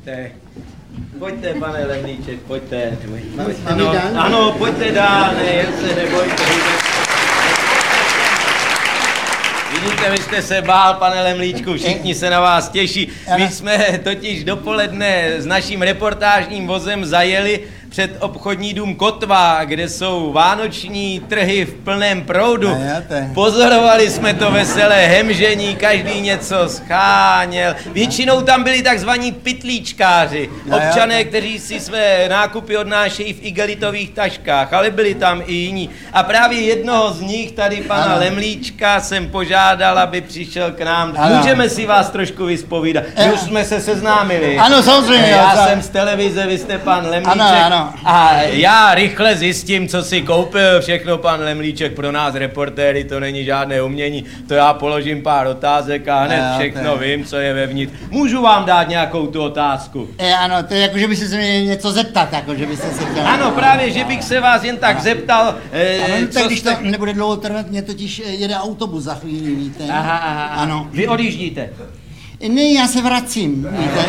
Pojďte, pane Lemlíček, pojďte. No, ano, pojďte dál, jen se nebojte. Vidíte, vy jste se bál, pane Lemlíčku, všichni se na vás těší. My jsme totiž dopoledne s naším reportážním vozem zajeli před obchodní dům Kotva, kde jsou vánoční trhy v plném proudu. Pozorovali jsme to veselé hemžení, každý něco scháněl. Většinou tam byli takzvaní pytlíčkáři, občané, kteří si své nákupy odnášejí v igelitových taškách, ale byli tam i jiní. A právě jednoho z nich, tady pana Lemlíčka, jsem požádal, aby přišel k nám. Můžeme si vás trošku vyspovídat. My už jsme se seznámili. Ano, samozřejmě. Já jsem z televize, vy jste pan Lemlíček. Ano. A já rychle zjistím, co si koupil všechno pan Lemlíček. Pro nás reportéry to není žádné umění. To já položím pár otázek a hned všechno vím, co je vevnitř. Můžu vám dát nějakou tu otázku? Ano, to je jako, že byste se mě něco zeptat, jako, že byste se chtěl... Ano, právě, že bych se vás jen tak zeptal, ano, tak když to nebude dlouho trvat, mě totiž jede autobus za chvíli, víte. Aha. Ano. Vy odjíždíte? Ne, já se vracím, víte.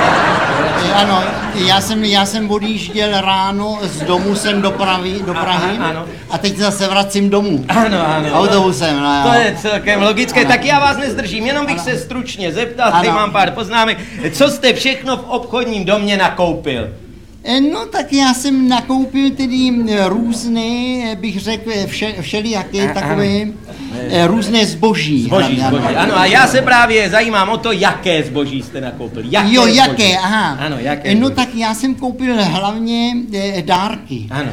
Ano, já jsem odjížděl ráno z domu sem do Prahy ano. A teď zase vracím domů. Ano. Autobusem, no. To je celkem logické, tak já vás nezdržím, jenom bych se stručně zeptal, tady mám pár poznámek. Co jste všechno v obchodním domě nakoupil? No tak já jsem nakoupil tedy různé, bych řekl, všelijaké takové různé zboží. Ano, a já se právě zajímám o to, jaké zboží jste nakoupil. Jaké, aha. Ano, jaké no zboží. tak já jsem koupil hlavně dárky. Ano.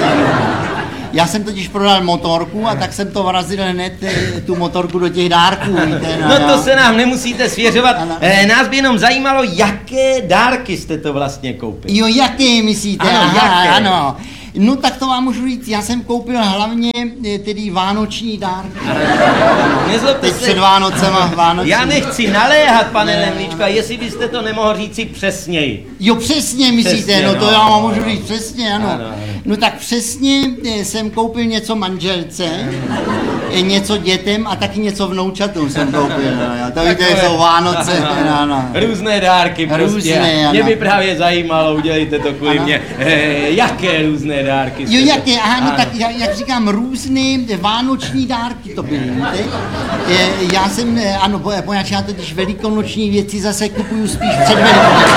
Já jsem totiž prodal motorku a tak jsem to vrazil hned tu motorku do těch dárků, víte. No to se nám nemusíte svěřovat. Nás by jenom zajímalo, jaké dárky jste to vlastně koupil. Jo, jaké myslíte? Ano, jaké? Ano. No tak to vám můžu říct, já jsem koupil hlavně tedy vánoční dárky. Nezlobte se. Před Vánocema vánoční. Já nechci naléhat, pane Lemlíčko, a jestli byste to nemohl říci přesněji. Jo, přesně myslíte, přesně, no to já vám můžu říct přesně, ano. No tak přesně jsem koupil něco manželce, něco dětem a taky něco vnoučatům jsem koupil. To víte, jsou Vánoce. Ano. Různé dárky prostě. Různé, mě by právě zajímalo, udělejte to kvůli mě. Jaké různé dárky? Jo, jaké? Aha, no tak jak říkám, různé vánoční dárky to byly, víte? Já jsem, ano, poněvadž já totiž velikonoční věci zase kupuju spíš před Velikonocí.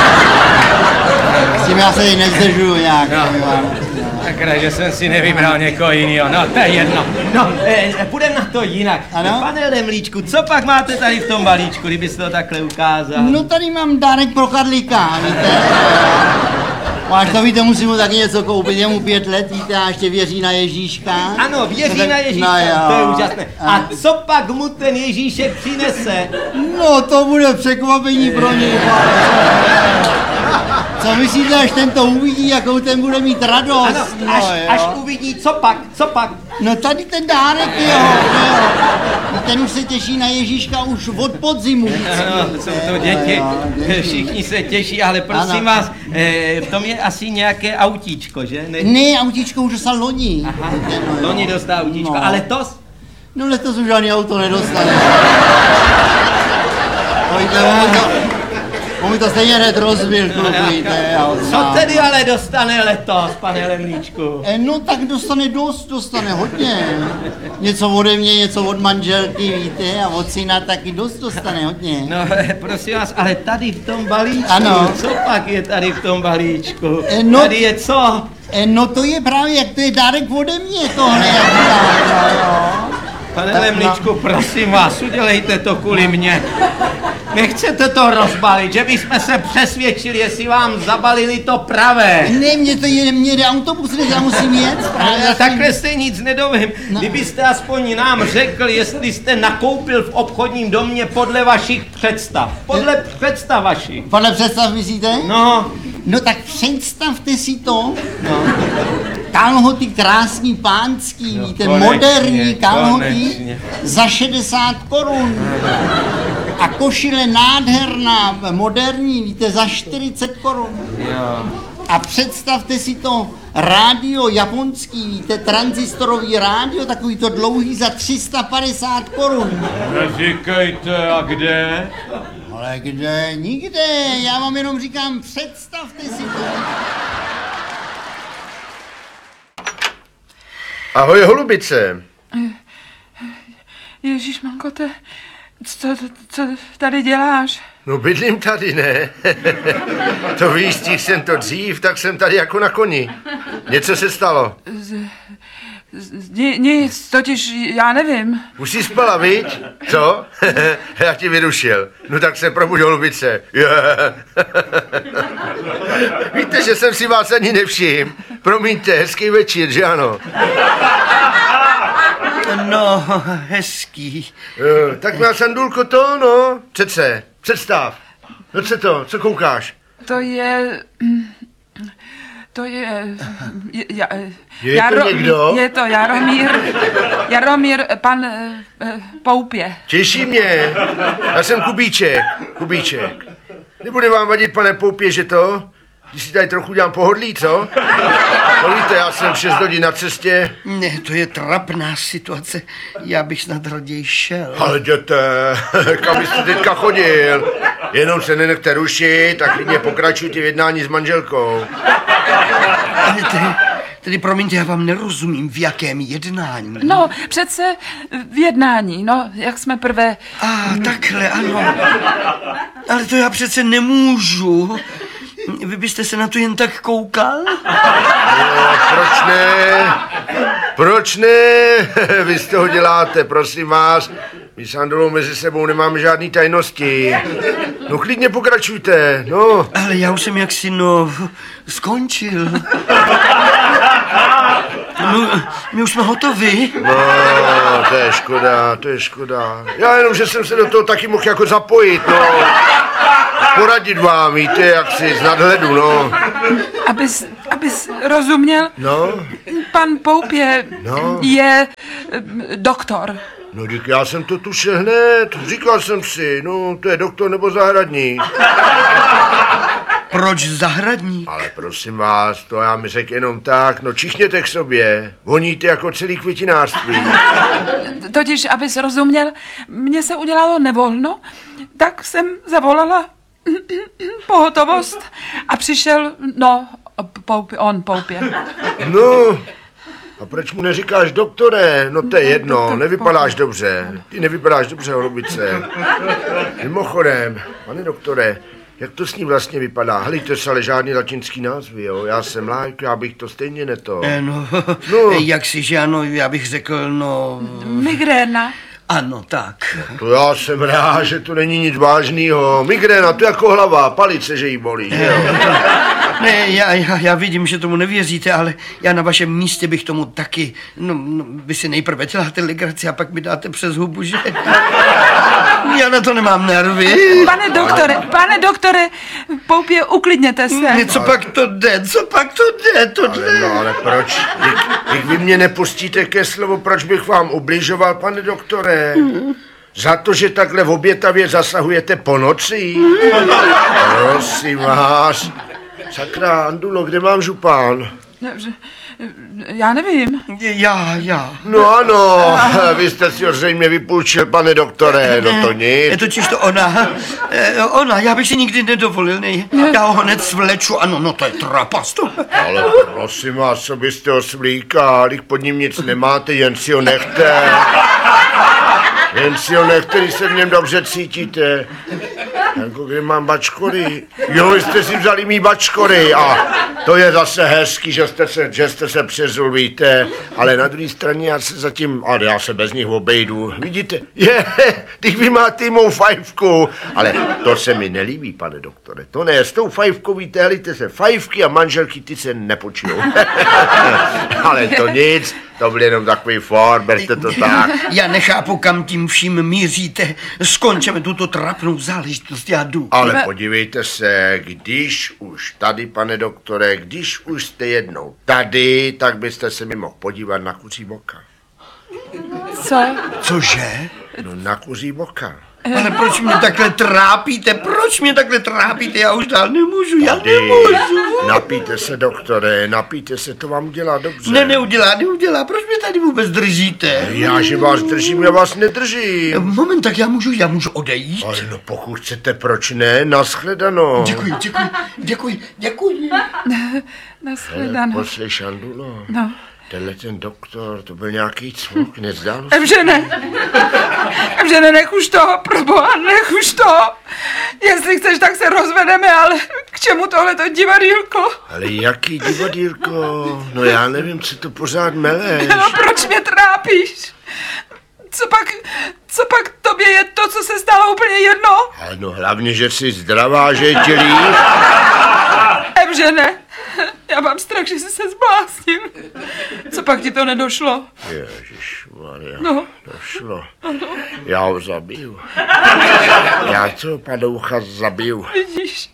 S tím já se tady nezdržuju nějak. Sakra, že jsem si nevybral někoho jiného, no to je jedno. No, půjdeme na to jinak. Ano? Pane Lemlíčku, co pak máte tady v tom balíčku, kdybyste to takhle ukázal? No tady mám dárek pro Karlíka, víte? Až to víte, musím mu taky něco koupit, je mu 5 let, víte, a ještě věří na Ježíška. Ano, věří na Ježíška, to je úžasné. A co pak mu ten Ježíšek přinese? No, to bude překvapení pro něj. Co myslíte, až ten to uvidí, jakou ten bude mít radost? Ano, až uvidí, co pak? No tady ten dárek, jo. Ten už se těší na Ježíška už od podzimu. Ano, jsou to děti, všichni se těší, ale prosím vás, v tom je asi nějaké autíčko, že? Ne, autíčko už dostal loni. Aha, loni dostal autíčko, a letos? No letos už žádný auto nedostane. On mi to stejně hned rozbil, víte. Co tedy ale dostane letos, pane Lemlíčku? No tak dostane hodně. Něco ode mě, něco od manželky, víte, a od syna taky dostane hodně. No, prosím vás, ale tady v tom balíčku, ano. Co pak je tady v tom balíčku? No, tady je co? No to je právě, jak to je dárek ode mě, tohle, jak říkám, Pane Lemlíčku, prosím vás, udělejte to kvůli mně. Nechcete to rozbalit, že bychom se přesvědčili, jestli vám zabalili to pravé. Ne, mě jde autobus, já musím jet. Takhle se nic nedovím. Kdybyste aspoň nám řekl, jestli jste nakoupil v obchodním domě podle vašich představ. Podle představ vašich. Podle představ myslíte? No. No tak představte si to. No. Kalhoty krásný pánský, no, víte, konečně, moderní kalhoty za 60 korun. A košile nádherná, moderní, víte, za 40 korun. A představte si to rádio japonský, víte, transistorový rádio, takový to dlouhý za 350 korun. Neříkejte, a kde? Ale kde? Nikde. Já vám jenom říkám, představte si to. Ahoj, holubice. Ježišmanko, co tady děláš? No bydlím tady, ne? To víš, stihl jsem to dřív, tak jsem tady jako na koni. Něco se stalo. Nic, totiž já nevím. Už jsi spala, viď? Co? Já ti vyrušil. No tak se probuď, holubice. Víte, že jsem si vás ani nevšiml. Promiňte, hezký večer, že ano? No, hezký. Tak má Sandulko to, no. Přece, představ. No co to, co koukáš? To je... Je to někdo? Je to Jaromír, pan Poupě. Těší mě. Já jsem Kubíček. Nebude vám vadit, pane Poupě, že to? Když si tady trochu dělám pohodlí, co? No víte, já jsem 6 hodin na cestě. Ne, to je trapná situace. Já bych snad raději šel. Ale jděte, kam jste teďka chodil? Jenom se nenechte rušit a klidně pokračujte v jednání s manželkou. Ale tedy promiňte, já vám nerozumím, v jakém jednání. No, přece v jednání, no, jak jsme prvé... Takhle, ano. Ale to já přece nemůžu. Vy byste se na to jen tak koukal? No, proč ne? Vy z toho děláte, prosím vás. My s Andolou mezi sebou nemáme žádný tajnosti. No klidně pokračujte, no. Ale já už jsem jaksi, skončil. No, my už jsme hotovi. No, to je škoda. Já jenom, že jsem se do toho taky mohl jako zapojit, no. Poradit vám, víte, jak si z nadhledu, no. Abys rozuměl, No? pan Poupě je doktor. No, dík, já jsem to tušil hned, říkal jsem si, no, to je doktor nebo zahradník. Proč zahradník? Ale prosím vás, to já mi řekl jenom tak, no čichněte k sobě, voníte jako celý květinářství. Totiž, abys rozuměl, mně se udělalo nevolno, tak jsem zavolala pohotovost a přišel, Poupě. No, a proč mu neříkáš doktore? No to je jedno, nevypadáš dobře. Ty nevypadáš dobře, holubice. Mimochodem, pane doktore, jak to s ním vlastně vypadá? Helejte se, ale žádný latinský názvy, jo? Já jsem lájk, já bych to stejně neto. Jak si, že ano, já bych řekl, Migréna. Ano, tak. To já jsem rád, že to není nic vážného. Migréna, to jako hlava, palice, že jí bolí, že jo? Ne, já vidím, že tomu nevěříte, ale já na vašem místě bych tomu taky, vy si nejprve děláte legraci a pak mi dáte přes hubu, že? Já na to nemám nervy. Pane doktore, Poupě, uklidněte se. Co pak to jde, tohle? Ale proč? Když vy mě nepustíte ke slovu, proč bych vám ubližoval, pane doktore? Za to, že takhle v obětavě zasahujete po noci? Prosím vás. Sakra, Andulo, kde mám župán? Já nevím. Já. No ano, vy jste si ho zřejmě vypůjčil, pane doktore, no to nic. Je totiž to ona, já bych si nikdy nedovolil, já ho hned svleču, ano, no to je trapas to. Ale prosím vás, co byste ho svlíkal, když pod ním nic nemáte, jen si ho nechte. Když se v něm dobře cítíte. Jako kde mám bačkory. Jo, vy jste si vzali mý bačkory a to je zase hezký, že jste se přezul, víte. Ale na druhé straně já se bez nich obejdu. Vidíte, když vy máte mou fajfku. Ale to se mi nelíbí, pane doktore. To ne, s tou fajfkou, víte, helejte se, fajfky a manželky, ty se nepočijou. Ale to nic, to byl jenom takový for, berte to tak. Já nechápu, kam tím vším míříte. Skončeme tuto trapnou záležitost, já jdu. Ale podívejte se, když už tady, pane doktore, když už jste jednou tady, tak byste se mi mohl podívat na kuří boka. Co? Cože? No na kuří boka. Ale proč mě takhle trápíte? Proč mě takhle trápíte? Já už dál nemůžu, já nemůžu. Napijte se, doktore, napijte se, to vám dělá dobře. Ne, neudělá. Proč mě tady vůbec držíte? Já, že vás držím, já vás nedržím. Moment, tak já můžu odejít? Ale no pokud chcete, proč ne? Nashledanou. Děkuji. Nashledanou. Poslej, Šandulo. No. Tenhle ten doktor, to byl nějaký cvuk, nezdálo se? Evžene, nech už to, proboha, nech už to. Jestli chceš, tak se rozvedeme, ale k čemu tohleto divadýlko? Ale jaký divadýlko? No já nevím, co to pořád meleš. No proč mě trápíš? Co pak tobě je to, co se stalo, úplně jedno? Ale no hlavně, že jsi zdravá, že je tě líp. Evžene, já mám strach, že si se zblázním. Co pak ti to nedošlo? Ježišmarja, No. došlo. Já ho zabiju. Já toho padoucha zabiju. Vidíš?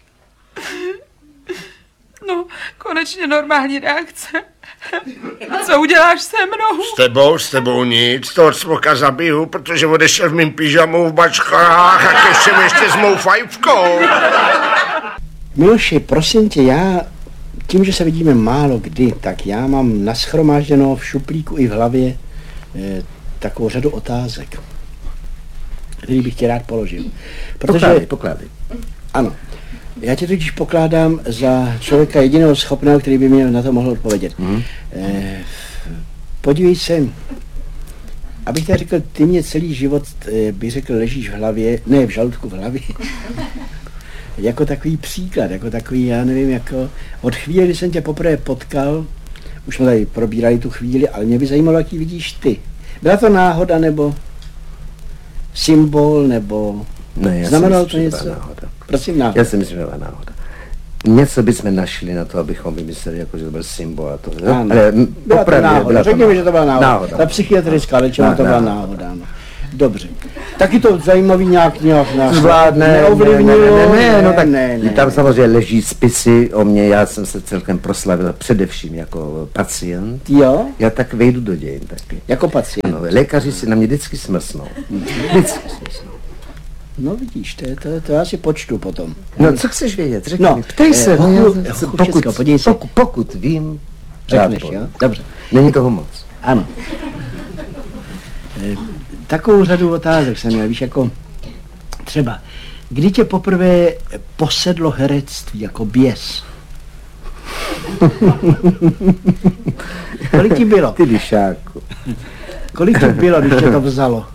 No, konečně normální reakce. A co uděláš se mnou? S tebou nic, toho cmoka zabiju, protože odešel v mým pyžamu v bačkách a ještě s mou fajfkou. Miloši, prosím tě, já tím, že se vidíme málo kdy, tak já mám nashromážděno v šuplíku i v hlavě takovou řadu otázek, který bych ti rád položil. Pokládej. Ano. Já tě totiž pokládám za člověka jediného schopného, který by mě na to mohl odpovědět. Podívej se, abych ti řekl, ty mě celý život, bych řekl, ležíš v hlavě, ne v žaludku, v hlavě. Jako takový příklad, jako takový, já nevím, jako od chvíle, kdy jsem tě poprvé potkal, už jsme tady probírali tu chvíli, ale mě by zajímalo, jaký vidíš ty. Byla to náhoda, nebo symbol, nebo znamenalo to něco? Náhoda. Prosím, náhoda. Já si myslím, že byla náhoda. Něco bychom našli na to, abychom vymysleli, jako, že to byl symbol a to. Ano. Ale Byla to náhoda. Řekněme, že to byla náhoda. Ta psychiatrická léčba, to byla náhoda. Ano. Dobře. Taky to zajímavý nějak zvládne, neovlivnilo. Ne. Tam samozřejmě leží spisy o mě, já jsem se celkem proslavil především jako pacient. Jo? Já tak vejdu do dějin taky. Jako pacient. Ano, lékaři si na mě vždycky smrsnou. Vždycky smrsnou. No vidíš, to já si počtu potom. No, co chceš vědět? Řekni No, mi. Ptej se. Pokud vím, řekneš, jo? Dobře. Není toho moc. Ano. Takovou řadu otázek jsem měl, víš, jako třeba, kdy tě poprvé posedlo herectví jako běs? Kolik ti bylo? Ty lišáku. Kolik ti bylo, když tě to vzalo?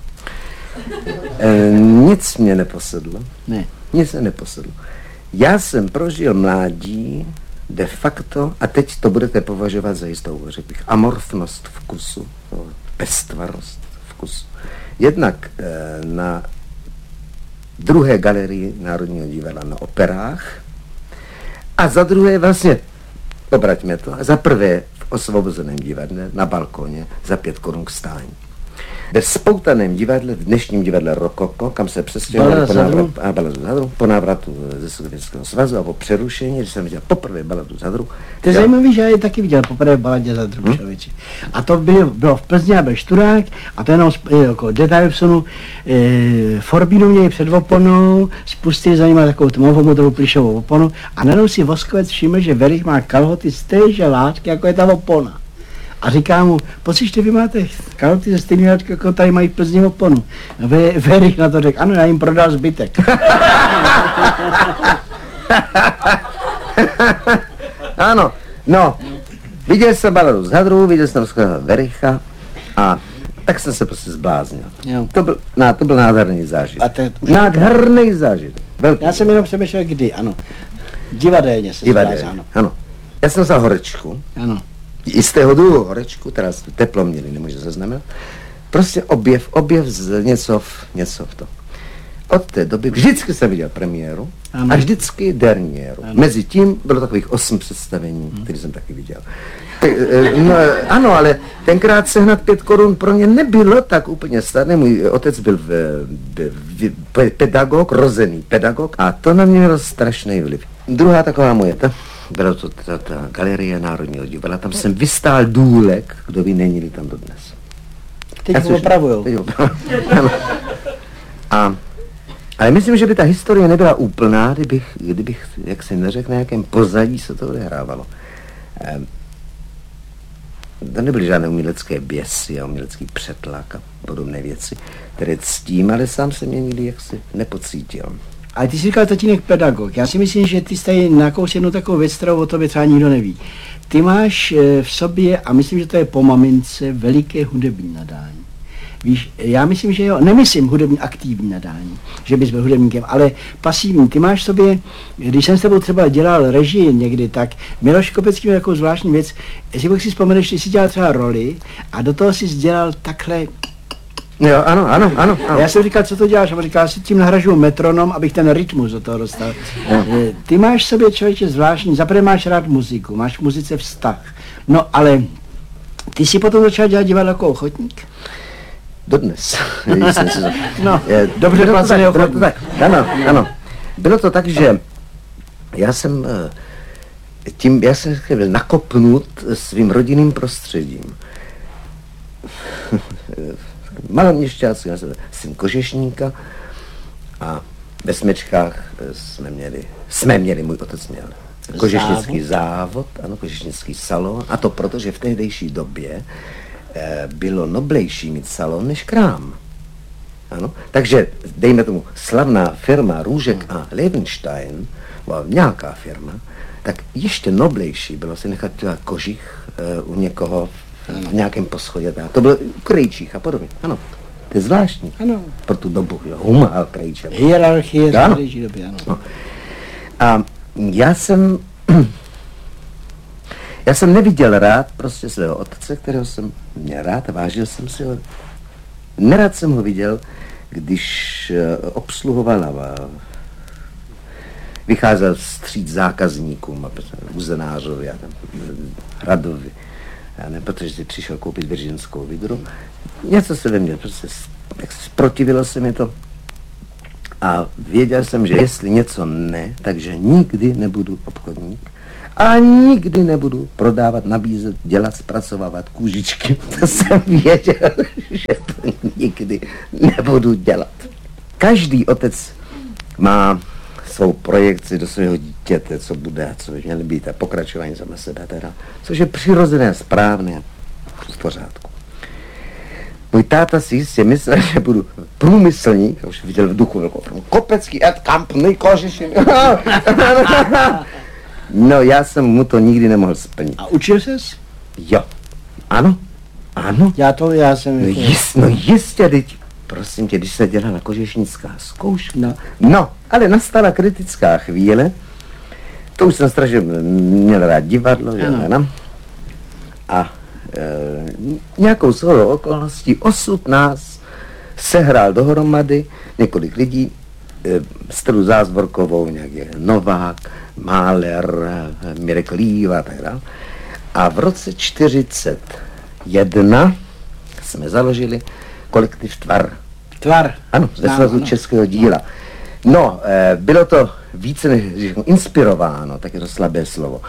Nic mě neposedlo. Ne. Nic mě neposedlo. Já jsem prožil mládí de facto, a teď to budete považovat za jistou, řekl bych, amorfnost vkusu, pestvarost vkusu. Jednak na druhé galerii Národního divadla na operách a za druhé vlastně, obraťme to, za prvé v Osvobozeném divadle na balkoně za 5 korun k stání. Ve spoutaném divadle, v dnešním divadle Rokoko, kam se přestěhovali po návratu ze Sovětského svazu a po přerušení, když jsem viděl poprvé Baladu Zadru. To je zajímavý, že já je taky viděl poprvé v Baladě Zadru, člověči. A to bylo v Plzni a byl Šturák a to jenom jako detail vsunu. Forbínu měli před oponou, spustili za nima takovou tmavou modrou plišovou oponu a najednou si Voskovec všiml, že Verich má kalhoty z téže látky, jako je ta opona. A říká mu, pocíšte, vy máte kalhoty ze stejný látky, jako tady mají v Plzni oponu. A Verich na to řekl, ano, já jim prodal zbytek. Ano, no, viděl jsem Baladu Zadru, viděl jsem Vericha a tak jsem se prostě zbláznil. Jo. To byl nádherný zážitek. Nádherný zážitek. Já jsem jenom přemýšlel, kdy, ano. Divadelně se Divadelně, ano. Já jsem vzal horečku. Ano. I z tého druhu horečku, teda teplo měli, nemůže zaznamenat. Prostě objev z něco v tom. Od té doby vždycky jsem viděl premiéru a vždycky derniéru. Mezi tím bylo takových 8 představení, které jsem taky viděl. No, ano, ale tenkrát sehnat 5 korun pro mě nebylo tak úplně snadné. Můj otec byl pedagog, rozený pedagog a to na mě mělo strašný vliv. Druhá taková moje, byla to ta galerie Národního divadla, tam jsem vystál důlek, kdo ví, není tam dodnes. Teď ho opravujou. A Ale myslím, že by ta historie nebyla úplná, kdybych jak se neřekl, na jakém pozadí se to odehrávalo. To nebyly žádné umělecké běsy a umělecký přetlak a podobné věci, které ctím, ale sám jsem je nikdy jaksi nepocítil. Ale ty jsi říkal tatínek pedagog. Já si myslím, že ty jsi tady nakous jednu takovou věc, kterou o tobě třeba nikdo neví. Ty máš v sobě, a myslím, že to je po mamince, veliké hudební nadání. Víš, já myslím, že jo, nemyslím hudební aktivní nadání, že bys byl hudebníkem, ale pasivní. Ty máš v sobě, když jsem s tebou třeba dělal režii někdy, tak Miloš Kopecký měl takovou zvláštní věc, jestli si vzpomeneš, že jsi dělal třeba roli a do toho jsi dělal takhle. Jo, ano. Já jsem říkal, co to děláš? A on říkal, si tím nahražuju metronom, abych ten rytmus do toho dostal. Ty máš v sobě, člověče, zvláštní, zaprvé máš rád muziku, máš v muzice vztah. No ale ty si potom začal dělat divadlo jako ochotník? Dodnes. No, dobře placený ochotník. Ano. Bylo to tak, že já jsem byl nakopnut svým rodinným prostředím. Maloměšťáci, já jsem Kožešníka a ve Smečkách jsme měli, můj otec měl kožešnický závod, ano, kožešnický salon, a to proto, že v tehdejší době bylo noblejší mít salon než krám. Ano? Takže, dejme tomu, slavná firma Růžek a Levenstein, byla nějaká firma, tak ještě noblejší bylo si nechat kožich u někoho v nějakém poschodě. To bylo u krejčích a podobně. Ano, to je zvláštní. Ano. Pro tu dobu, jo, Huma krejče. Hierarchie z krejčí doby, ano. No. A já jsem neviděl rád prostě svého otce, kterého jsem měl rád a vážil jsem si ho. Nerad jsem ho viděl, když obsluhoval a vycházel vstříc zákazníkům, uzenářovi a Radovi. Protože si přišel koupit virginskou vidru. Něco se ve mně, prostě zprotivilo se mi to. A věděl jsem, že jestli něco ne, takže nikdy nebudu obchodník. A nikdy nebudu prodávat, nabízet, dělat, zpracovávat kůžičky. To jsem věděl, že to nikdy nebudu dělat. Každý otec má svou projekci do svého dítěte, co bude a co by měly být a pokračování sama sebe teda, což je přirozené, správné v pořádku. Můj táta si jistě myslel, že budu průmyslník, a už viděl v duchu velkou firmu, Kopecký Ed Company, Kožešin. No, já jsem mu to nikdy nemohl splnit. A učil ses? Jo. Ano. Já jsem... No jistě, teď, prosím tě, když se dělala kožešnická zkouška. No, ale nastala kritická chvíle. To už jsem strašně měl rád divadlo, že ano. A nějakou shodou okolností osud nás sehrál dohromady několik lidí, Stelu Zázvorkovou, nějaký Novák, Máler, Mirek Líva a tak dále. A v roce 1941 jsme založili kolektiv Tvar. Tvar? Ano, ze Svazu českého díla. No, bylo to více než inspirováno, tak je to slabé slovo.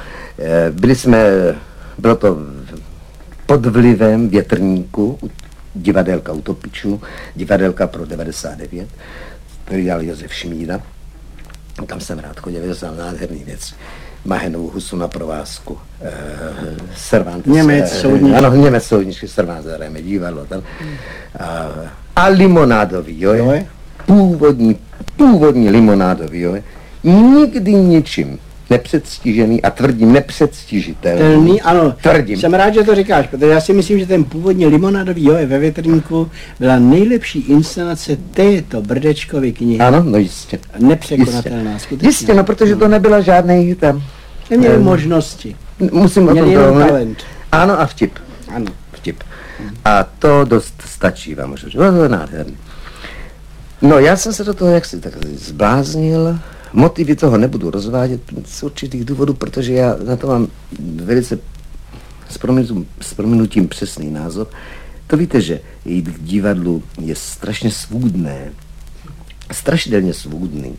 Bylo to pod vlivem Větrníku, divadelka Utopičů, divadelka pro 99, který dělal Josef Šmída. Tam jsem rád chodil, viděl jsem nádherný věc. Mahenovou husu na provázku, Cervantes. Němec soudničky. Ano, Němec soudničky, Cervantes, hrajeme divadlo tam. A limonádový, jo? Původní limonádový, jo? Nikdy ničím nepředstižený a tvrdím nepředstižitelný. Ano, tvrdím. Jsem rád, že to říkáš, protože já si myslím, že ten původní limonádový Joe ve Větrníku byla nejlepší inscenace této Brdečkovy knihy. Ano, no jistě. Nepřekonatelná, skutečně. Jistě, no, protože to nebyla žádný tam... Neměli možnosti. Musím o tom jenom talent. Ano, a vtip. Ano. Vtip. A to dost stačí vám, že to je nádherný. No, já jsem se do toho jaksi tak zbláznil. Motivy toho nebudu rozvádět z určitých důvodů, protože já na to mám velice s prominutím přesný názor. To víte, že jít k divadlu je strašně svůdné, strašidelně svůdný.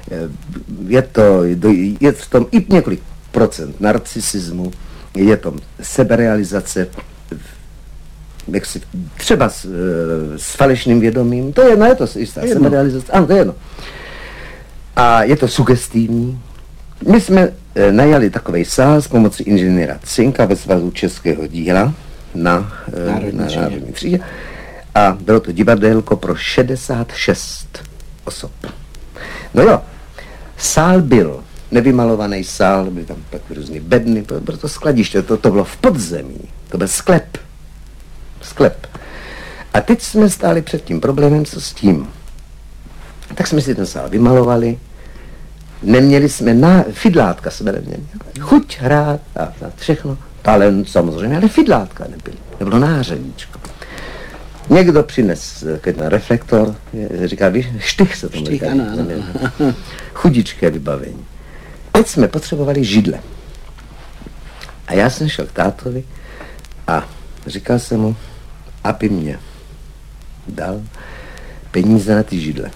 Je v tom i několik procent narcisismu, je to seberealizace, třeba s falešným vědomím, to je jedno, je to jistá seberealizace, ano, to je jedno. A je to sugestivní. My jsme najali takový sál s pomocí inženýra Cinka ve Svazu českého díla na Národní třídě. A bylo to divadélko pro 66 osob. No jo, sál byl nevymalovaný sál, byly tam pak různý bedny, bylo to skladiště, to bylo v podzemí, to byl sklep. A teď jsme stáli před tím problémem, co s tím. Tak jsme si ten sál vymalovali, neměli jsme, fidlátka jsme neměli, chuť hrát a všechno, talent samozřejmě, ale fidlátka nebyly, nebylo nářadíčko. Někdo přines ten reflektor, říká, víš, štych se tomu říká. Chudičké vybavení. Teď jsme potřebovali židle. A já jsem šel k tátovi a říkal jsem mu, aby mě dal peníze na ty židle.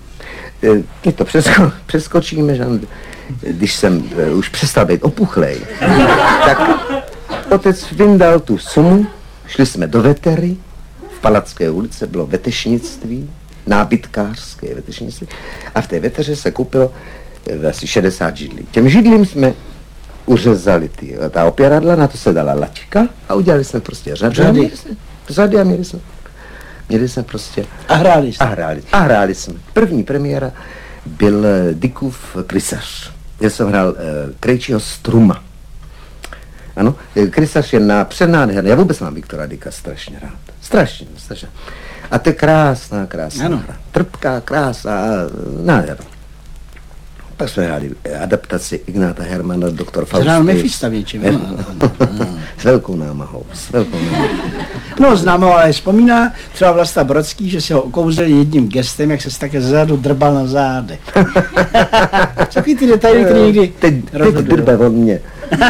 My to přeskočíme, že když jsem už přestal být opuchlej, tak otec vyndal tu sumu, šli jsme do Vetery, v Palacké ulici bylo vetešnictví, nábytkářské vetešnictví, a v té Veteře se koupilo asi 60 židlí. Těm židlím jsme uřezali ta opěradla, na to se dala laťka a udělali jsme prostě řady a měli jsme prostě... A hráli jsme. První premiéra byl Dickův Krysař. Já jsem hrál Krejčího Struma. Ano, Krysař je přenádherný. Já vůbec mám Viktora Dicka strašně rád. Strašně. A to je krásná hra. Trpká, krásná, nádherná. Pak jsme hráli adaptaci Ignáta Hermana, doktor Faust. Hrál Mefista většinou. S velkou námahou. No známo, ale vzpomíná třeba Vlasta Brodský, že si ho okouzeli jedním gestem, jak se také zezadu drbal na zádech. Takový ty detaily, které někdy teď drbe od mě.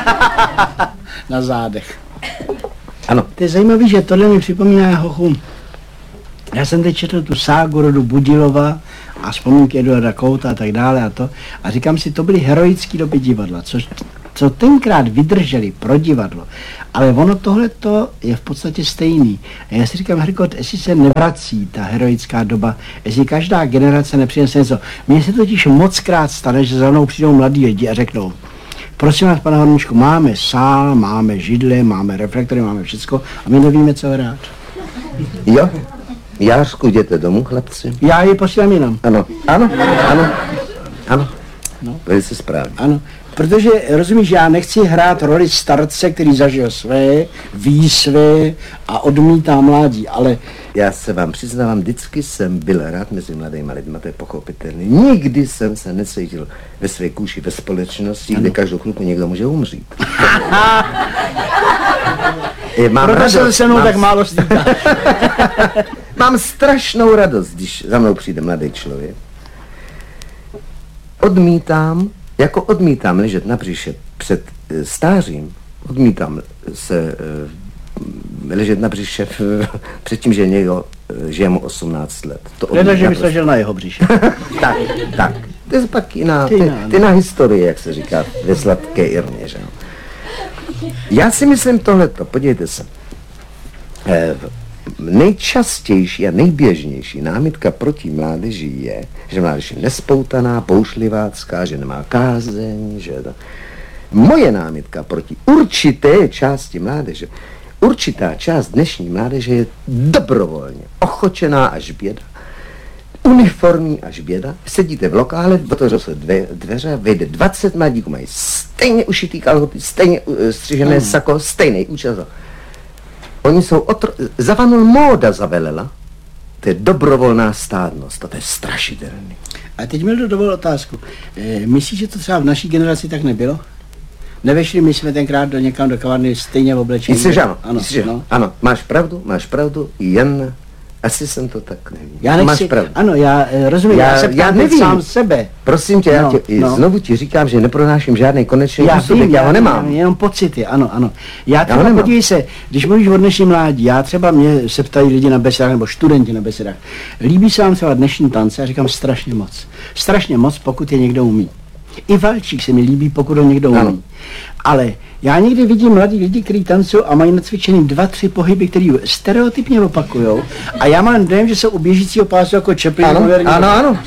Na zádech. Ano. To je zajímavé, že tohle mi připomíná hochu. Já jsem teď četl tu ságu rodu Budilova a vzpomínky Eduarda Kouta a tak dále a to. A říkám si, to byly heroické doby divadla, co tenkrát vydrželi pro divadlo. Ale ono tohleto je v podstatě stejný. A já si říkám, Herkot, jestli se nevrací ta heroická doba, jestli každá generace nepřinese něco. Mně se totiž mockrát stane, že za mnou přijdou mladí lidi a řeknou, prosím vás, pane Horníčku, máme sál, máme židle, máme reflektory, máme všecko a my nevíme, co hrát. Jo? Jářku, jděte domů, chlapci? Já ji posílám jinam. Ano. No. Velice správně. Ano, protože, rozumíš, já nechci hrát roli starce, který zažil své, ví své a odmítá mládí, ale... Já se vám přiznávám, vždycky jsem byl rád mezi mladými lidmi, to je pochopitelné. Nikdy jsem se necítil ve své kůži, ve společnosti, kde každou chvilku někdo může umřít. Proto se se mnou tak málo stýká. Mám strašnou radost, když za mnou přijde mladý člověk. Odmítám ležet na břiše před stářím, odmítám se ležet na břiše před tím, že je mu 18 let. Hleda, že bys ležel na jeho břiše. tak. To je pak jiná historie, jak se říká ve sladké Irmě, že? Já si myslím tohleto, podívejte se. Nejčastější a nejběžnější námitka proti mládeži je, že mládež je nespoutaná, boušlivácká, že nemá kázeň, že to... Moje námitka proti určité části mládeže, určitá část dnešní mládeže je dobrovolně ochočená až běda, uniformní až běda. Sedíte v lokále, otevřou se dveře, vejde 20 mladíků, mají stejně ušitý kalhoty, stejně střižené sako, stejný účes. Oni jsou zavanul móda zavelela. To je dobrovolná stádnost, to je strašidelný. A teď mi dovol otázku. Myslíš, že to třeba v naší generaci tak nebylo? Nevešli my jsme tenkrát někam do kavárny stejně v oblečení? Myslíš, že ano. Ano, máš pravdu, jen asi jsem to tak neví. Já nechci, máš pravdu. Ano, já rozumím, já se ptám teď sám sebe. Prosím tě, znovu ti říkám, že nepronáším žádný konečný úsudek, já ho nemám. Jenom pocity, ano. Já třeba, podívej se, když mluvíš o dnešní mládí, já třeba mě se ptají lidi na besedách, nebo studenti na besedách, líbí se vám třeba dnešní tance? Já říkám strašně moc, pokud je někdo umí. I valčík se mi líbí, pokud ho někdo umí. Ano. Ale já někdy vidím mladí lidi, kteří tancují a mají nacvičený 2-3 pohyby, který stereotypně opakujou. A já mám dojem, že jsou u běžícího pásu jako Chaplin. Ano.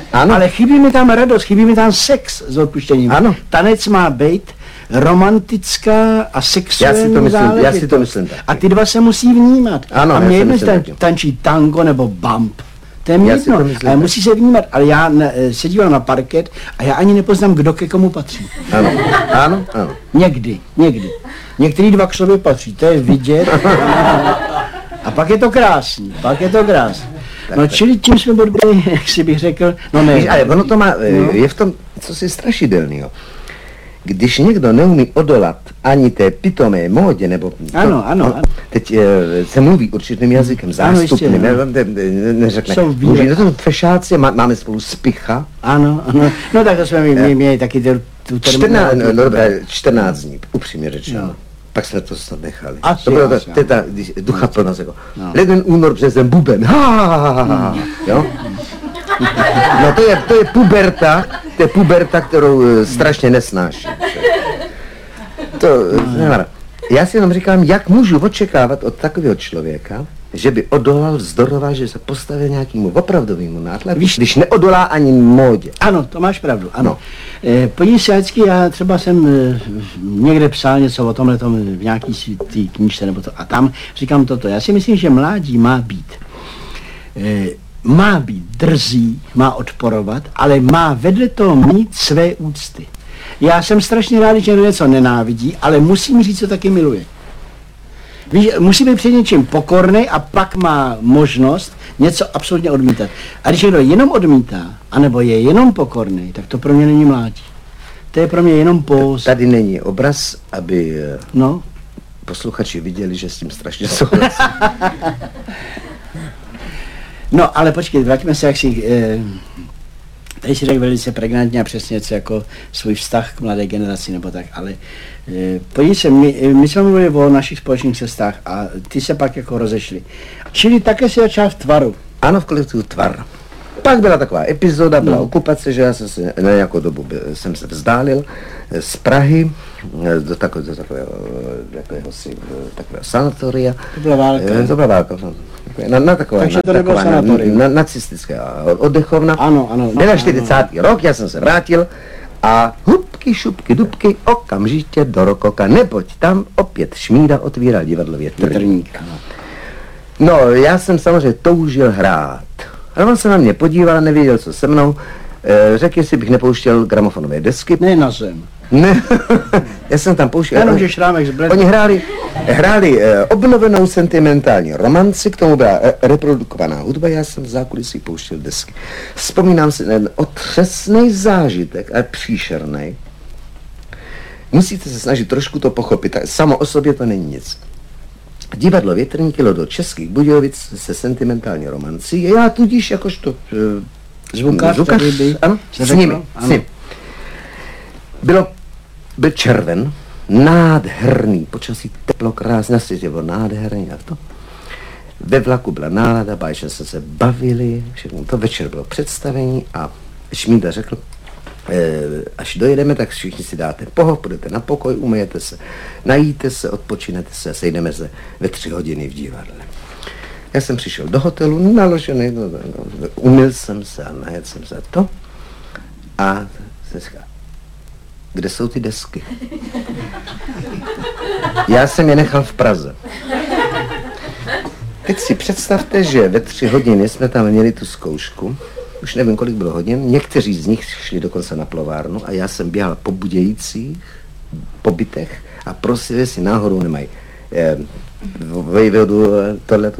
Ano. Ale chybí mi tam radost, chybí mi tam sex s odpuštěním. Ano. Tanec má být romantická a sexuální záležitost. Já si to myslím taky. A ty dva se musí vnímat. Ano, a já mě si jedno, myslím taky. tančí tango nebo bump. To je Já mě si jedno, to myslím ale taky. musí se vnímat. Ale já se dívám na parket a já ani nepoznám, kdo ke komu patří. Ano. Někdy. Některý dva k sobě patří, to je vidět. A pak je to krásný. No čili tím jsme byli, jak si bych řekl, no ne. Víš, ale ono to má, je v tom, co si strašidelného. Když někdo neumí odolat ani té pitomé módě, nebo... Ano. Teď se mluví určitým jazykem, zástupným, neřekne. Může na tom fešáci, máme spolu spicha. Ano. No tak to jsme měli taky tu 14 dní, upřímně řečeno. Pak jsme to snad nechali. Asi, to je ta ducha plnost, jako leden, únor, březen, buben, jo? No to je puberta, kterou strašně nesnáším. To nevadí. Já si jenom říkám, jak můžu očekávat od takového člověka, že by odolal, vzdoroval, že se postavil nějakému opravdovému nátlaku, když neodolá ani módě. Ano, to máš pravdu, ano. Podívej se, vždycky, já třeba jsem někde psal něco o tomhle v nějaký tý knížce nebo to, a tam říkám toto. Já si myslím, že mládí má být drzý, má odporovat, ale má vedle toho mít své úcty. Já jsem strašně rád, že něco nenávidí, ale musím říct, co taky miluje. Víš, musí být před něčím pokorný a pak má možnost něco absolutně odmítat. A když někdo jenom odmítá, anebo je jenom pokorný, tak to pro mě není mládí. To je pro mě jenom póz. Tady není obraz, aby posluchači viděli, že s tím strašně souhlasím. No, ale počkej, vraťme se, jak si... Tady si řekl velice pregnantně a přesně něco jako svůj vztah k mladé generaci nebo tak, ale podívej se, my jsme mluvili o našich společných cestách a ty se pak jako rozešli. Čili také si začal v Tvaru. Ano, v kolektivu Tvar. Pak byla taková epizoda, byla okupace, že já jsem se na nějakou dobu jsem se vzdálil z Prahy do takového sanatoria. To byla válka. To byla válka. Na taková, takže to nebylo sanatorium. Nacistická oddechovna. Ano. 40. rok, já jsem se vrátil a hubky, šupky, dubky, okamžitě do Rokoka, neboť tam opět Šmída otvíral divadlo Větrník. No, já jsem samozřejmě toužil hrát. Ale on se na mě podíval, nevěděl, co se mnou. Řekl, jestli bych nepouštěl gramofonové desky. Ne na zem. Ne, já jsem tam pouštěl. Jenom, že Šrámek zbledl. Oni hráli obnovenou sentimentální romanci, k tomu byla reprodukovaná hudba, já jsem v zákulisí pouštěl desky. Vzpomínám si na otřesný zážitek, ale příšerný. Musíte se snažit trošku to pochopit, samo o sobě to není nic. Divadlo Větrník jelo do Českých Budějovic se sentimentální romancí, já tudíž jakožto zvukař, ano, s nimi. Byl červen, nádherný, počasí teplo, krásně, na světě bylo nádherný a to. Ve vlaku byla nálada, báječně jsme se bavili, všechno to, večer bylo představení a Šmída řekl, až dojedeme, tak všichni si dáte poho, půjdete na pokoj, umyjete se, najíte se, odpočinete se a sejdeme se ve 3 hodiny v divadle. Já jsem přišel do hotelu, naložený, umyl jsem se a najedl jsem se to a jsem říkal, kde jsou ty desky? Já jsem je nechal v Praze. Teď si představte, že ve 3 hodiny jsme tam měli tu zkoušku, už nevím, kolik bylo hodin, někteří z nich šli dokonce na plovárnu a já jsem běhal po Budějicích, po bytech a prosili, jestli náhodou nemají vejvodu, tohleto.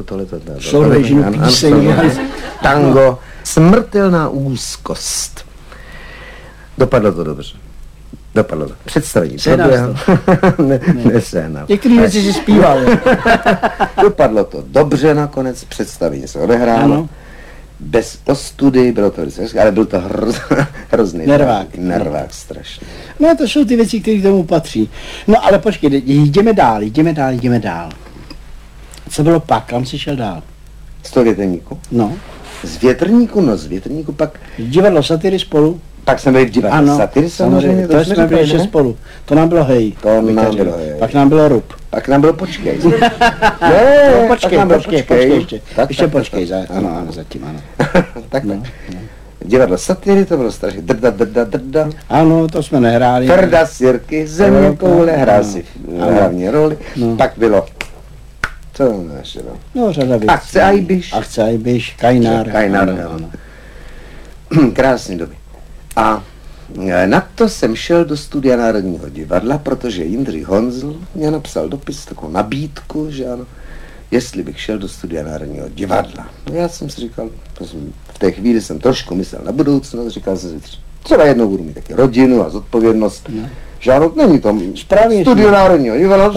Tango, smrtelná úzkost. Dopadlo to dobře. Představení proběhlo. Nesehnal. Některé věci si zpíval. Dopadlo to dobře nakonec, představení se odehrálo. Ano. Bez ostudy, bylo to vždycky, ale byl to hrozný nervák strašný. No to jsou ty věci, které k tomu patří. No ale počkej, jdeme dál. Co bylo pak, kam jsi šel dál? Z toho Větrníku? No. Z Větrníku pak... Divadlo Satyry spolu? Pak jsme byli v divadle Satyry samozřejmě. To jsme byli ještě spolu. To nám bylo hej. Pak nám bylo Rub. Pak nám bylo počkej. Počkej ještě. Ještě počkej, ano, zatím, ano. Tak. divadlo Satyry, to bylo strašně drda. Ano, to jsme nehráli. Frda, Sirky, země, koule, hrál si hlavní roli. Pak bylo, co tam ještě bylo? No, řada věcí. Akce Ajbiš. Akce Ajbiš, Kajnár. Ano. Krásný doby. A na to jsem šel do studia Národního divadla, protože Jindřich Honzl mě napsal dopis, takovou nabídku, že ano, jestli bych šel do studia Národního divadla. No já jsem si říkal, v té chvíli jsem trošku myslel na budoucnost, říkal jsem si, třeba jednou budu mít taky rodinu a zodpovědnost. No. Že ano, není to studio Národního divadla,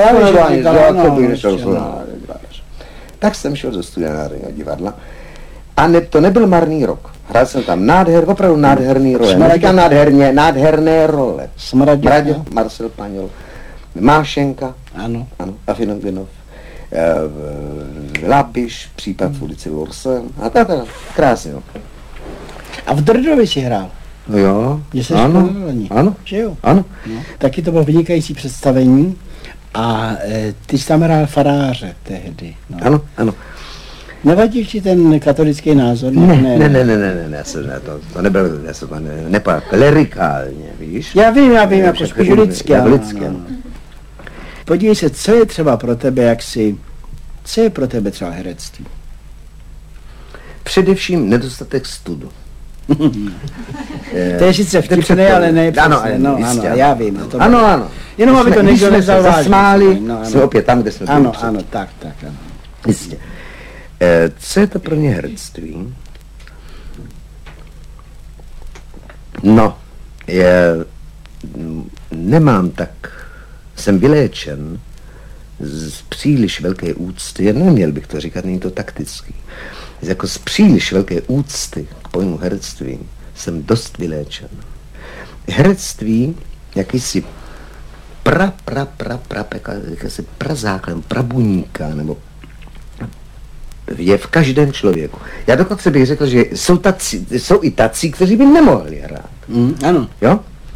tak jsem šel do studia Národního divadla a to nebyl marný rok. Hrál jsem tam opravdu nádherný role. Neříkám nádherné role. Smradě, Marcel Paňol, Mášenka, ano, Afinov, Lapiš, případ v ulici Lorsen a tak, krásně. A v Drdovi si hrál? No jo, ano, že jo? Ano. No. Taky to bylo vynikající představení a ty jsi tam hrál faráře tehdy. No. Ano. Nevadí ti ten katolický názor? Ne, to nebylo, nepadá klerikálně, víš? Já vím, jako spíš lidsky. Podívej se, co je třeba pro tebe, co je pro tebe třeba herectví? Především nedostatek studu. To je sice vtipné, ale ne přesně. Ano, já vím. Ano. Jenom aby to někdo nevzal vážně. Zasmáli, jsme opět tam, kde jsme byli. Ano, tak. Jistě. Co je to pro mě herectví? No, jsem vyléčen z příliš velké úcty, neměl bych to říkat, není to taktický, jako z příliš velké úcty k pojmu herectví jsem dost vyléčen. Herectví, jakýsi prazáklad, prabuníka, nebo je v každém člověku. Já dokonce bych řekl, že jsou i tací, kteří by nemohli hrát. Ano. Jo?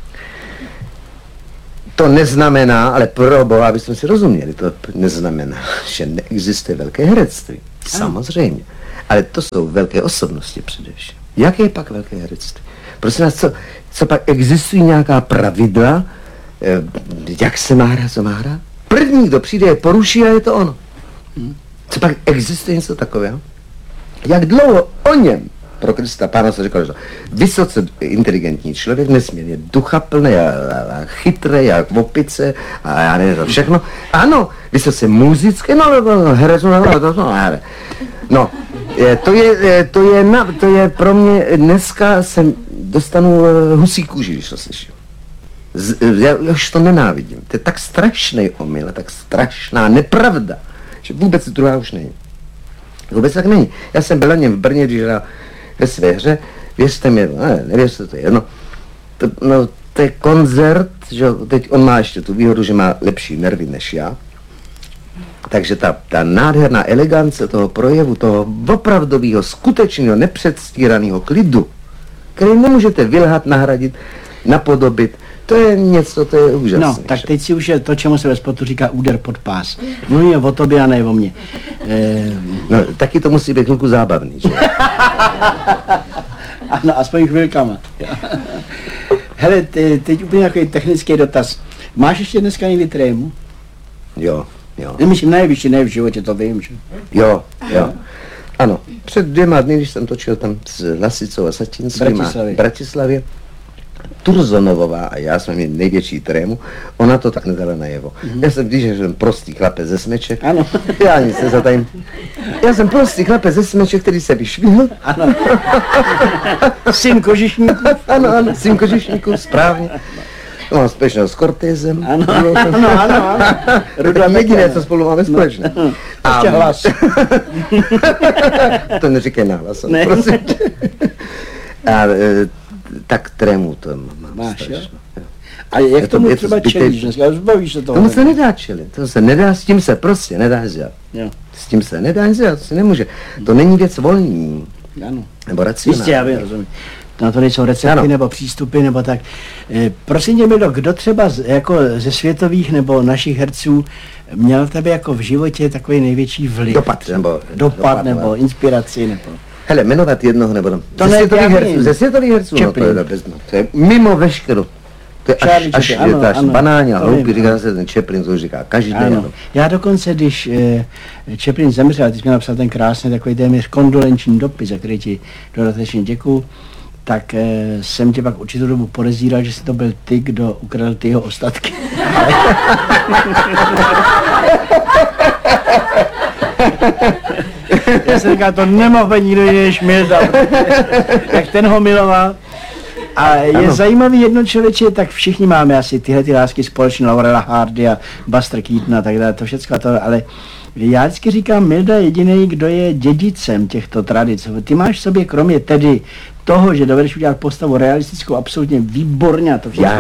To neznamená, ale pro Boha, abychom si rozuměli, to neznamená, že neexistuje velké herectví. Samozřejmě. Ale to jsou velké osobnosti především. Jaké je pak velké herectví? Prosím vás, co pak existují nějaká pravidla, jak se má hrát, co má hrát? První, kdo přijde, je poruší a je to ono. Co pak existuje něco takového? Jak dlouho o něm pro Krista Pána se říkalo, že vysoce inteligentní člověk, nesmírně duchaplný a chytrý a opice a já nevím to všechno. Ano, vysoce muzický, herec, to je pro mě, dneska dostanu husí kůži, když to slyším. Já už to nenávidím. To je tak strašný omyl, tak strašná nepravda, že vůbec druhá už není. Vůbec tak není. Já jsem byl na něm v Brně, když hrál ve své hře, věřte mi, nevěřte, to je jedno. To je koncert, že teď on má ještě tu výhodu, že má lepší nervy než já. Takže ta nádherná elegance toho projevu, toho opravdového, skutečného, nepředstíraného klidu, který nemůžete vylhat, nahradit, napodobit, to je něco, to je úžasné. No, tak teď si už je to, čemu se ve sportu říká úder pod pás. Mluví o tobě a ne o mně. No, taky to musí být chvilku zábavný, že? Ano, aspoň chvilkama. Hele, teď úplně nějaký technický dotaz. Máš ještě dneska někdy trému? Jo. Myslím, nejvyšší, ne v životě, to vím, že? Jo. Ano, před 2 dny, když jsem točil tam s Lasicou a Satinským v Bratislavě, Turzonovová a já jsme měli největší trému, ona to tak nedala najevo. Já jsem, když jsem prostý chlapec ze Smeček, ano. Já nic nezatajím. Já jsem prostý chlapec ze Smeček, který se vyšvihl. Ano. Syn Kožišníků. Ano, syn Kožišníků, správně. Mám společného s Cortézem. Ano. Ruda jediné, co spolu máme společné. Ještě hlas. To neříkej nahlas, ne. Prosím. Tak trému to mám strašno. A jak tomu třeba čelíš dneska? Zbavíš se toho? Tomu se nedá čelit, to se nedá, s tím se prostě nedá dělat. S tím se nedá dělat, to se nemůže. To není věc volní. Ano. Nebo racionální. Jistě, já vím, rozumím. Na to nejsou recepty nebo přístupy nebo tak. Prosím tě, Mido, kdo třeba jako ze světových nebo našich herců měl tebe jako v životě takový největší vliv? Dopad nebo inspiraci nebo... Hele, jmenovat jednoho nebo To ne, ze světových herců, no to je to je mimo veškerou. To je až je to až banálně a hloupý, říká se ten Chaplin, to říká každý den. Já dokonce, když Chaplin zemřel, ty jsi mi napsal ten krásný takový téměř kondolenční dopis, za který ti dodatečně děkuju, tak jsem tě pak určitou dobu podezíral, že jsi to byl ty, kdo ukradl ty jeho ostatky. Já jsem říkal, to nemohl být nikdo jiný než Milda, jak ten ho miloval. A je zajímavý jedno člověče, tak všichni máme asi tyhle ty lásky společně, Laurela Hardy a Buster Keaton a tak dále, to všechno to, ale já vždycky říkám, Milda je jediný, kdo je dědicem těchto tradic. Ty máš v sobě, kromě tedy toho, že dovedeš udělat postavu realistickou, absolutně výborně a to všechno.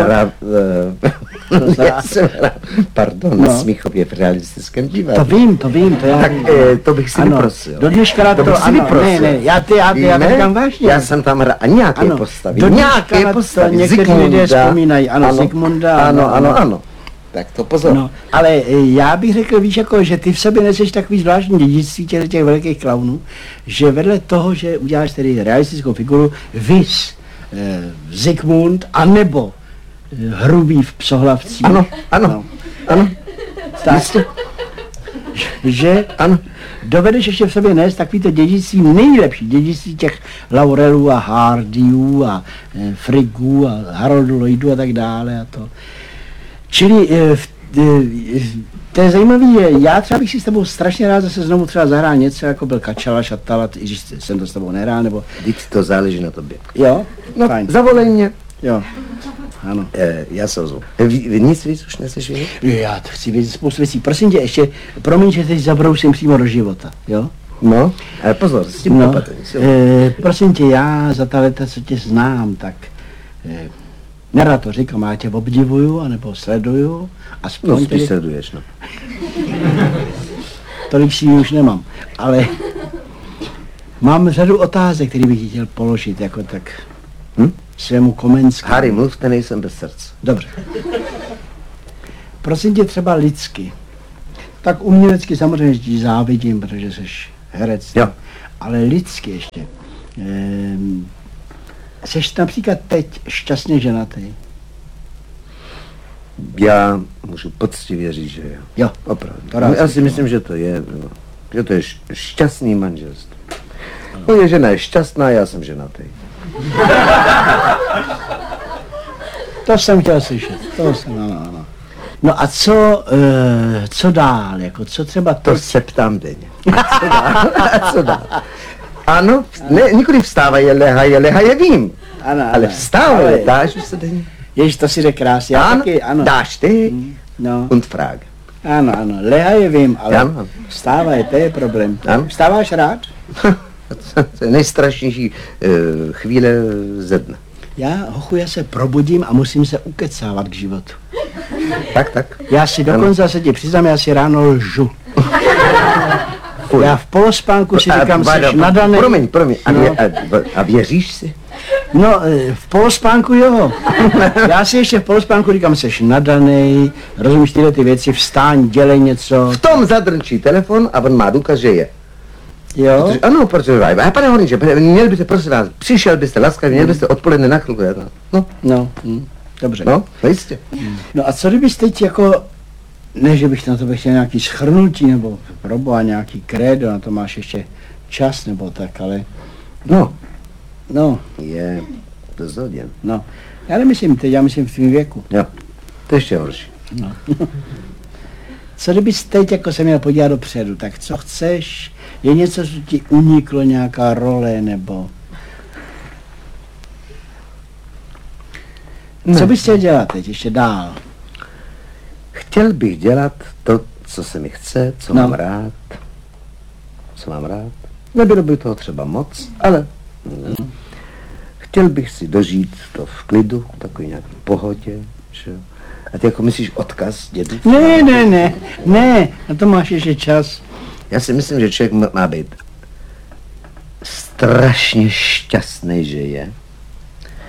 Já jsem hrál, pardon, na Smíchově v realistickém divadle. To vím, to já tak to bych si vyprosil. Do dneška to ano, ne, já to říkám vážně. Já jsem tam hrál nějaké postavy, nějaké postavy, někteří lidé vzpomínají, Zikmunda. Ano. Tak to pozor. No, ale já bych řekl, víš, jako, že ty v sobě neseš takový zvláštní dědictví těch velkých klaunů, že vedle toho, že uděláš tedy realistickou figuru, vys Zikmund, anebo Hrubý v Psohlavcích. Ano. Tak, že dovedeš ještě v sobě nést takový to dědictví, nejlepší dědictví těch Laurelů a Hardyů a Friggů a Haroldu Lloydů a tak dále a to. Čili to je zajímavý, já třeba bych si s tebou strašně rád zase znovu třeba zahrál něco, jako byl Kačala, Šatala, i když jsem to s tebou nehrál, nebo... Vždyť to záleží na tobě. Jo? No, fajn. Zavolej mě. Jo, ano. Já se ozvu. Nic víc už nechceš vědět? Já to chci vědět spoustu věcí. Prosím tě, ještě, promiň, že teď zabrousím přímo do života, jo? No, ale pozor, s tím opatrně. Prosím tě, já za ta leta, co tě znám, tak... nerad to říkám, já tě obdivuju, anebo sleduju. No, spíš sleduješ, no. Tolik si už nemám, ale mám řadu otázek, které bych ti chtěl položit, jako tak svému Komenskému. Harry, mluvte, nejsem bez srdce. Dobře. Prosím tě třeba lidsky. Tak umělecky samozřejmě ti závidím, protože jsi herec. Jo. Ale lidsky ještě. Seš například teď šťastně ženatý? Já můžu poctivě říct, že jo. Jo. Opravdu. Já si myslím, že to je šťastný manželství. Moje žena je šťastná, já jsem ženatý. To jsem chtěl slyšet. Ano. No a co dál? Jako, co třeba to se ptám denně. Co dál? Ano, nikoli vstávají, lehaje, vím. Ano, ale vstávají, dáš se denně. Ježiš, to si jde krásně. Ano, taky, ano. Dáš ty und Frage. Ano, lehaje vím, ale vstávají, to je problém. Ano. Vstáváš rád? To je nejstrašnější chvíle ze dne. Já se probudím a musím se ukecávat k životu. Tak. Já si dokonce se ti přiznám, já si ráno lžu. Já v polospánku si říkám, seš nadaný. Promiň. A věříš si? No, v polospánku jo. Já si ještě v polospánku říkám, seš nadaný, rozumíš tyhle ty věci, vstáň, dělej něco. V tom zadrnčí telefon a on má důkaz, že je. Jo? Protože, pane Horníče, měl byste, prosím vás, přišel byste laskavě, měl byste odpoledne na chvilku. Dobře. No, jistě. No a co kdybyste teď jako, ne, že bych na to chtěl nějaký schrnutí, nebo proboha nějaký krédo, na to máš ještě čas, nebo tak, ale... No. Je to zhodě. No. Já nemyslím teď, já myslím v tvým věku. Jo, to ještě horší. No. Co kdybys teď jako se měl podívat dopředu, tak co chceš? Je něco, co ti uniklo, nějaká role, nebo... Ne. Co bys chtěl dělat teď, ještě dál? Chtěl bych dělat to, co se mi chce, co mám rád. Nebylo by toho třeba moc, ale chtěl bych si dožít to v klidu, takový nějaký pohodě, že? A ty jako myslíš odkaz dědu? Ne, na to máš ještě čas. Já si myslím, že člověk má být strašně šťastný,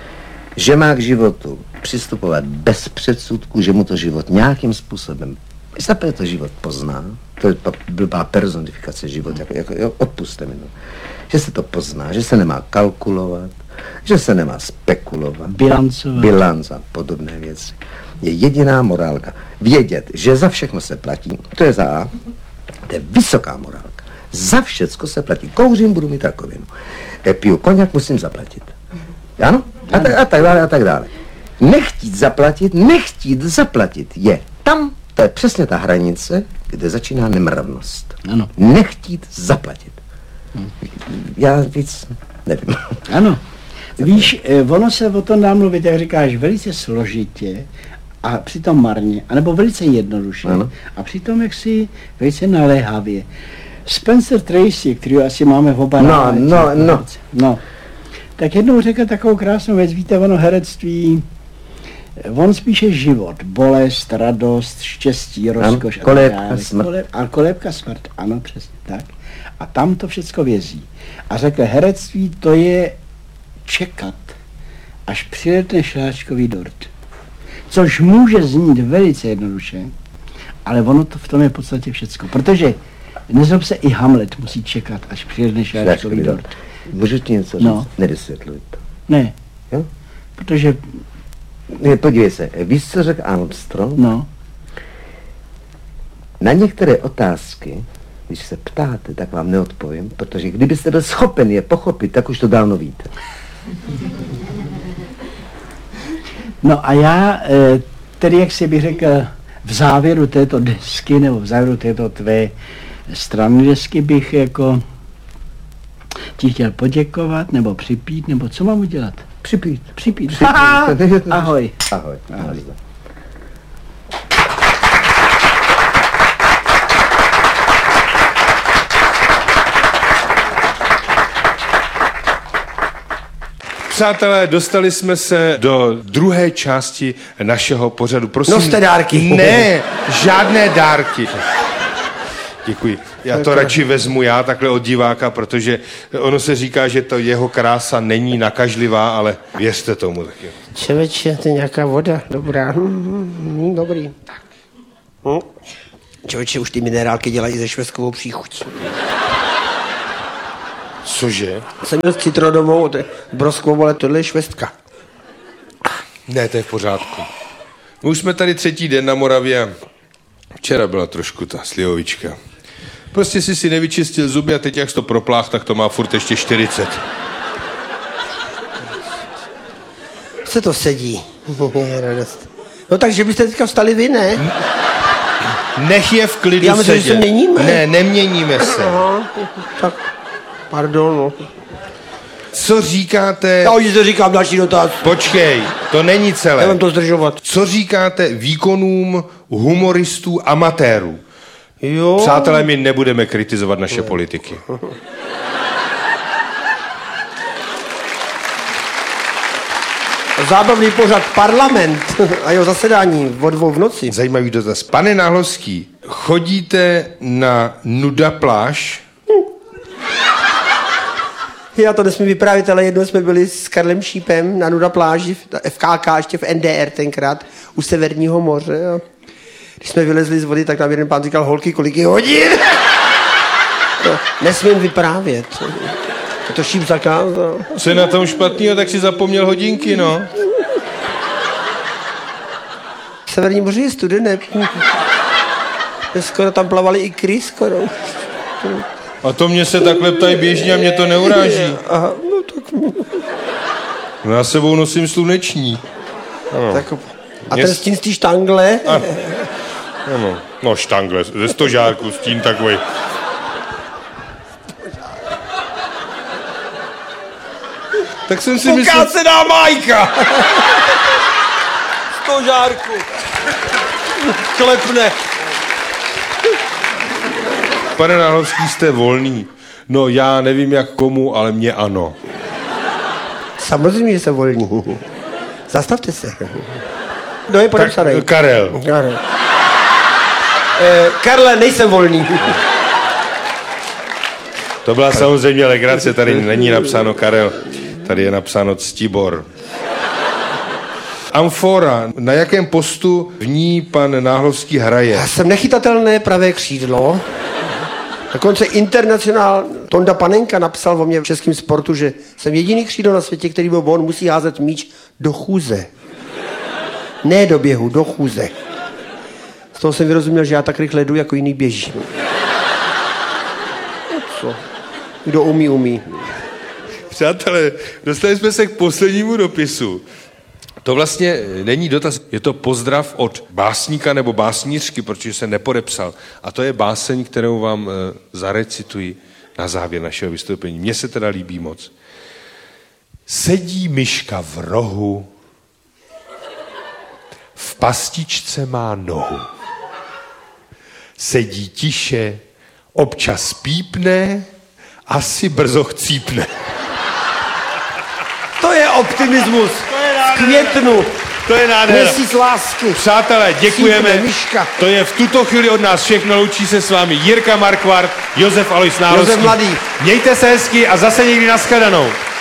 že má k životu přistupovat bez předsudků, že mu to život nějakým způsobem Zaprvé to život pozná, to je blbá personifikace život, odpuste mi, no. Že se to pozná, že se nemá kalkulovat, že se nemá spekulovat, bilanc a podobné věci. Je jediná morálka. Vědět, že za všechno se platí, to je za A, to je vysoká morálka. Za všecko se platí. Kouřím, budu mít rakovinu. Piju koněk, musím zaplatit. Ano? A tak dále. Nechtít zaplatit je tam, to je přesně ta hranice, kde začíná nemravnost. Ano. Nechtít zaplatit. Já víc nevím. Ano. Víš, ono se o tom dá mluvit, jak říkáš, velice složitě a přitom marně, anebo velice jednoduše. Ano. A přitom jaksi velice naléhavě. Spencer Tracy, který asi máme v oba no. Tak jednou řekl takovou krásnou věc, víte, ono herectví, on spíše život, bolest, radost, štěstí, rozkoš, kolébka smrt, ano, přesně tak. A tam to všecko vězí. A řekl, herectví to je čekat, až přiletne šláčkový dort. Což může znít velice jednoduše, ale ono to v tom je v podstatě všecko. Protože nezlob se, i Hamlet musí čekat, až přiletne šláčkový dort. Můžu ti něco říct? No. Nedisvětluj to. Ne. Jo? Protože... Podívej se, víš, co řekl Armstrong? No. Na některé otázky, když se ptáte, tak vám neodpovím, protože kdybyste byl schopen je pochopit, tak už to dávno víte. No a já, tedy jak si bych řekl, v závěru této desky, nebo v závěru této tvé strany desky bych jako ti chtěl poděkovat, nebo připít, nebo co mám udělat? Připít. Ahoj. Ahoj. Přátelé, dostali jsme se do druhé části našeho pořadu. Prosím. Noste dárky. Ne, žádné dárky. Děkuji. Já to radši vezmu já takhle od diváka, protože ono se říká, že to jeho krása není nakažlivá, ale věřte tomu taky. Čeveče, to je nějaká voda, dobrá. Dobrý. Čeveče, už ty minerálky dělají se švestkovou příchutí. Cože? Jsem měl citronovou, broskovou, ale tohle je švestka. Ne, to je v pořádku. My už jsme tady 3. den na Moravě. Včera byla trošku ta slivovička. Prostě si nevyčistil zuby a teď jak jsi to proplách, tak to má furt ještě 40. Se to sedí. Radost. No takže byste teďka vstali vy, ne? Nech je v klidu já myslím, sedět. Že se měníme. Ne, neměníme se. Aha, tak, pardon, no. Co říkáte... Já už to říkám, další dotaz. Počkej, to není celé. Já mám to zdržovat. Co říkáte výkonům humoristů amatérů? Jo. Přátelé, my nebudeme kritizovat naše politiky. Zábavný pořad Parlament a jeho zasedání o 2 v noci. Zajímavý dotaz. Pane Náhlovský, chodíte na nuda pláž? Já to nesmím vyprávět, ale jednou jsme byli s Karlem Šípem na nuda pláži, FKK, ještě v NDR tenkrát, u Severního moře. A když jsme vylezli z vody, tak nám jeden pán říkal, holky, kolik je hodin? To nesmím vyprávět. To Šíp zakázal. Co je na tom špatného, tak si zapomněl hodinky, no. Severní moře je studené. Skoro tam plavali i ikry, skoro. A to mě se takhle ptají běžně a mě to neuráží. Aha, no tak... No já sebou nosím sluneční. Ano. Tak, a ten stín z té štangle? Ano. No štangle, ze stožárku stín takovej. Tak jsem si myslel... Ukácená Majka! Stožárku. Klepne. Pane Náhlovský, jste volný. No já nevím jak komu, ale mě ano. Samozřejmě, že jsem volný. Zastavte se. Kdo je podepsaný? Karel. Karle, nejsem volný. To byla samozřejmě legrace, tady není napsáno Karel, tady je napsáno Ctibor. amfora. Na jakém postu v ní pan Náhlovský hraje? Já jsem nechytatelné pravé křídlo. Dokonce internacionál Tonda Panenka napsal o mě v českém sportu, že jsem jediný křídlo na světě, který byl on, musí házet míč do chůze. Ne do běhu, do chůze. Z toho jsem vyrozuměl, že já tak rychle jdu, jako jiný běží. Co? Kdo umí, umí. Přátelé, dostali jsme se k poslednímu dopisu. To vlastně není dotaz, je to pozdrav od básníka nebo básnířky, protože se nepodepsal. A to je báseň, kterou vám zarecituji na závěr našeho vystoupení. Mně se teda líbí moc. Sedí myška v rohu, v pastičce má nohu. Sedí tiše, občas pípne, asi brzo chcípne. To je optimismus. V květnu. To je nádhera. Měsíc lásky. Přátelé, děkujeme. Cípne myška. To je v tuto chvíli od nás všechno. Loučí se s vámi Jirka Markvart, Josef Alois Náhlovský. Josef Mladý. Mějte se hezky a zase někdy nashledanou.